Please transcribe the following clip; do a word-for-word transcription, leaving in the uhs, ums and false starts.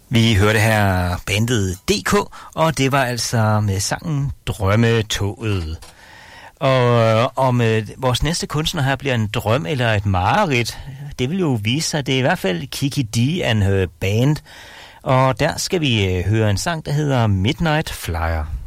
Vi hørte her bandet D K, og det var altså med sangen Drømmetoget. Og om øh, vores næste kunstner her bliver en drøm eller et mareridt, det vil jo vise sig. Det er i hvert fald Kiki D and her band. Og der skal vi øh, høre en sang, der hedder Midnight Flyer.